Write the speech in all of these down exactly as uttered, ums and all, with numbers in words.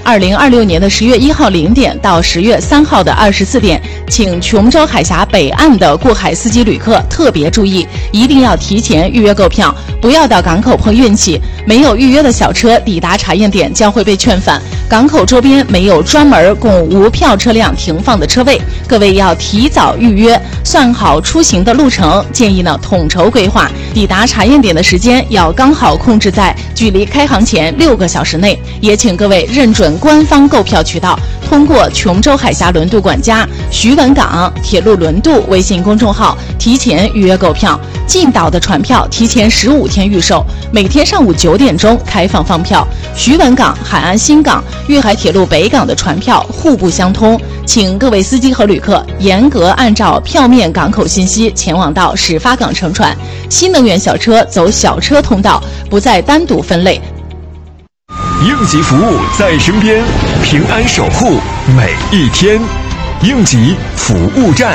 二零二六年的十月一号零点到十月三号的二十四点，请琼州海峡北岸的过海司机旅客特别注意，一定要提前预约购票，不要到港口碰运气。没有预约的小车抵达查验点将会被劝返。港口周边没有专门供无票车辆停放的车位，各位要提早预约，算好出行的路程，建议呢统筹规划。抵达查验点的时间要刚好控制在距离开航前六个小时内。也请各位认准官方购票渠道，通过琼州海峡轮渡管家、徐闻港铁路轮渡微信公众号提前预约购票。进岛的船票提前十五天预售，每天上午九点钟开放放票。徐闻港、海安新港、粤海铁路北港的船票互不相通，请各位司机和旅客严格按照票面港口信息前往到始发港乘船。新能源小车走小车通道，不再单独分类。 应急服务在身边，平安守护每一天。应急服务站。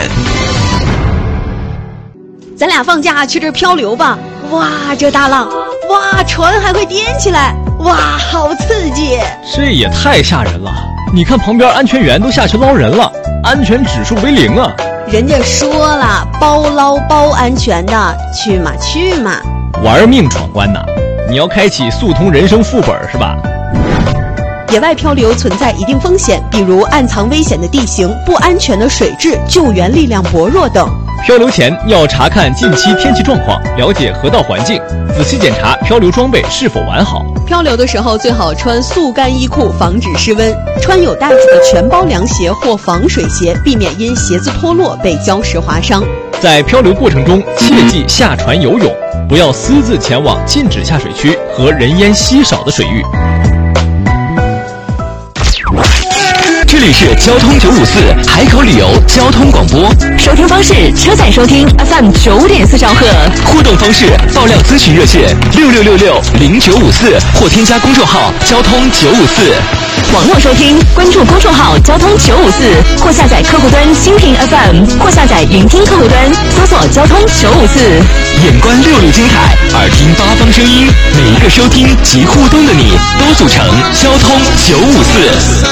咱俩放假去这儿漂流吧！哇，这大浪，哇，船还会颠起来，哇，好刺激！ 这也太吓人了！你看旁边安全员都下去捞人了，安全指数为零啊！ 人家说了，包捞包安全的，去嘛去嘛！ 玩命闯关呐！你要开启速通人生副本是吧？ 野外漂流存在一定风险，比如暗藏危险的地形、不安全的水质、救援力量薄弱等。 漂流前要查看近期天气状况，了解河道环境，仔细检查漂流装备是否完好。 漂流的时候最好穿速干衣裤，防止失温；穿有带子的全包凉鞋或防水鞋，避免因鞋子脱落被礁石划伤。 在漂流过程中，切忌下船游泳，不要私自前往禁止下水区和人烟稀少的水域。 这里是交通九五四海口旅游交通广播， 收听方式：车载收听 F M 九点四兆赫， 互动方式：爆料咨询热线六六六六零九五四或添加公众号交通九五四。 网络收听关注公众号交通九五四，或下载客户端蜻蜓 F M， 或下载云听客户端搜索交通九五四。 眼观六路精彩，耳听八方声音，每一个收听及互动的你，都组成交通九五四。